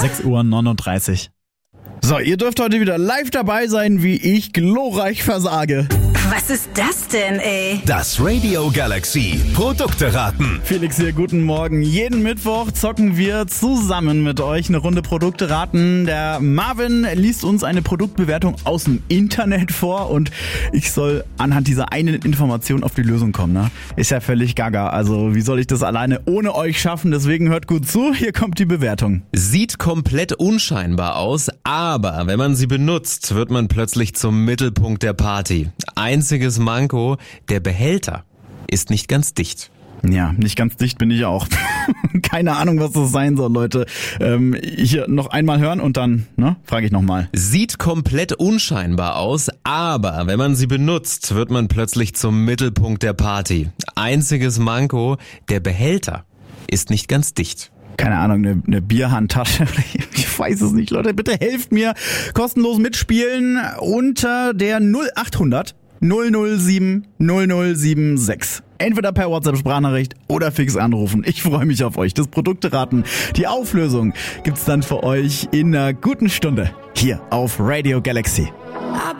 6:39 Uhr. So, ihr dürft heute wieder live dabei sein, wie ich glorreich versage. Was ist das denn, ey? Das Radio Galaxy Produkte raten. Felix hier, guten Morgen. Jeden Mittwoch zocken wir zusammen mit euch eine Runde Produkte raten. Der Marvin liest uns eine Produktbewertung aus dem Internet vor und ich soll anhand dieser einen Information auf die Lösung kommen. Ne? Ist ja völlig gaga. Also wie soll ich das alleine ohne euch schaffen? Deswegen hört gut zu. Hier kommt die Bewertung. Sieht komplett unscheinbar aus, aber wenn man sie benutzt, wird man plötzlich zum Mittelpunkt der Party. Einziges Manko, der Behälter ist nicht ganz dicht. Ja, nicht ganz dicht bin ich auch. Keine Ahnung, was das sein soll, Leute. Hier noch einmal hören und dann frage ich nochmal. Sieht komplett unscheinbar aus, aber wenn man sie benutzt, wird man plötzlich zum Mittelpunkt der Party. Einziges Manko, der Behälter ist nicht ganz dicht. Keine Ahnung, eine Bierhandtasche. Ich weiß es nicht, Leute. Bitte helft mir. Kostenlos mitspielen unter der 0800 007 0076. Entweder per WhatsApp-Sprachnachricht oder fix anrufen. Ich freue mich auf euch. Das Produkteraten, die Auflösung gibt's dann für euch in einer guten Stunde hier auf Radio Galaxy.